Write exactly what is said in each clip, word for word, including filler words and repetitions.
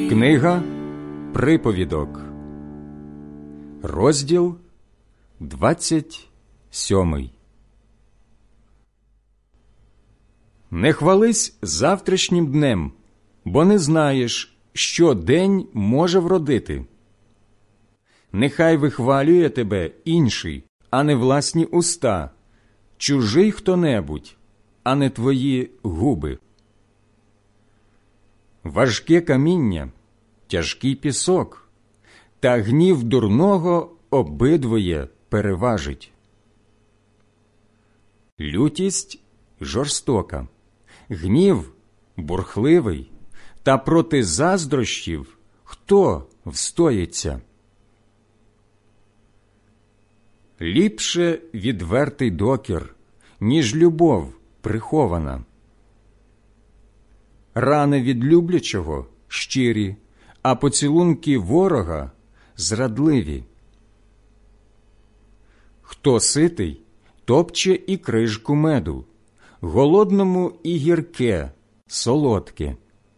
Книга Приповідок, розділ двадцять сьомий. Не хвались завтрашнім днем, бо не знаєш, що день може вродити. Нехай вихвалює тебе інший, а не власні уста, чужий хто-небудь, а не твої губи. Важке каміння, тяжкий пісок, та гнів дурного обидвоє переважить. Лютість жорстока, гнів бурхливий, та проти заздрощів хто встоїться? Ліпше відвертий докір, ніж любов прихована. Рани від люблячого щирі, а поцілунки ворога зрадливі. Хто ситий, топче і крижку меду, голодному і гірке, солодке.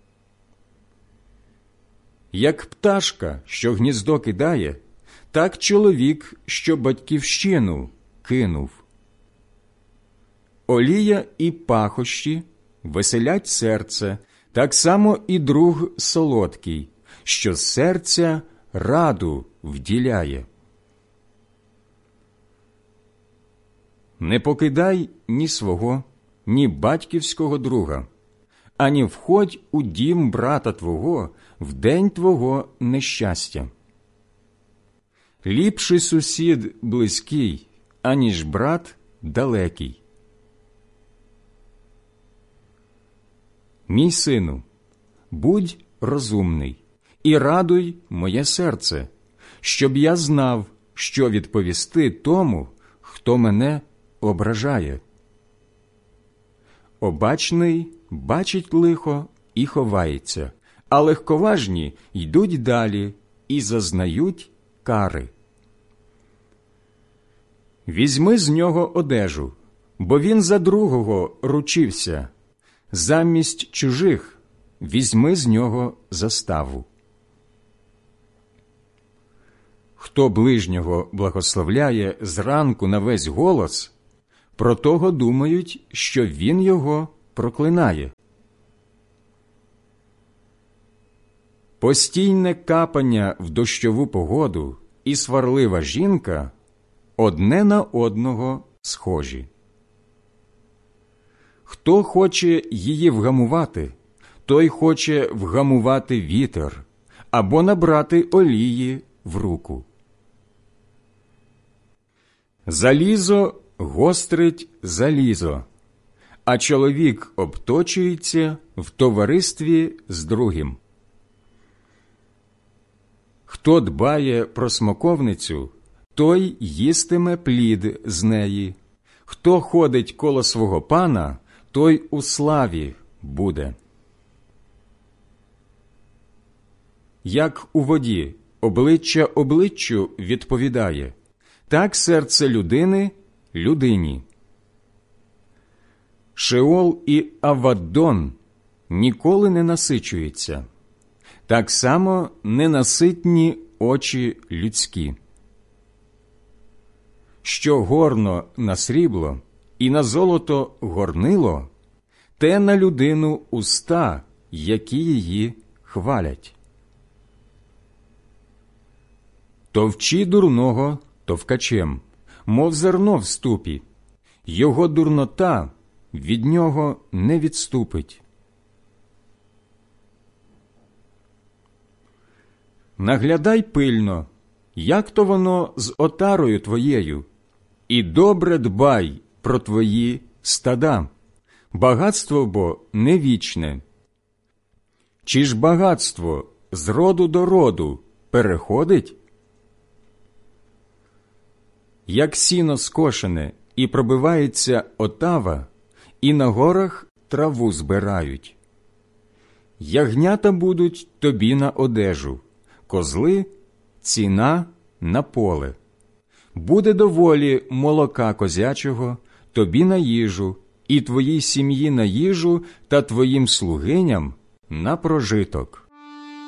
Як пташка, що гніздо кидає, так чоловік, що батьківщину кинув. Олія і пахощі веселять серце, так само і друг солодкий, що з серця раду вділяє. Не покидай ні свого, ні батьківського друга, ані входь у дім брата твого в день твого нещастя. Ліпший сусід близький, аніж брат далекий. Мій сину, будь розумний і радуй моє серце, щоб я знав, що відповісти тому, хто мене ображає. Обачний бачить лихо і ховається, а легковажні йдуть далі і зазнають кари. Візьми з нього одежу, бо він за другого ручився. Замість чужих візьми з нього заставу. Хто ближнього благословляє зранку на весь голос, про того думають, що він його проклинає. Постійне капання в дощову погоду і сварлива жінка одне на одного схожі. Хто хоче її вгамувати, той хоче вгамувати вітер або набрати олії в руку. Залізо гострить залізо, а чоловік обточується в товаристві з другим. Хто дбає про смоковницю, той їстиме плід з неї. Хто ходить коло свого пана, той у славі буде. Як у воді обличчя обличчю відповідає, так серце людини людині. Шеол і Аваддон ніколи не насичуються, так само ненаситні очі людські. Що горно на срібло і на золото горнило, те на людину уста, які її хвалять. Товчи дурного товкачем, мов зерно в ступі, його дурнота від нього не відступить. Наглядай пильно, як то воно з отарою твоєю, і добре дбай про твої стада, багатство бо не вічне. Чи ж багатство з роду до роду переходить? Як сіно скошене і пробивається отава, і на горах траву збирають. Ягнята будуть тобі на одежу, козли – ціна на поле. Буде доволі молока козячого тобі на їжу, і твоїй сім'ї на їжу та твоїм слугиням на прожиток.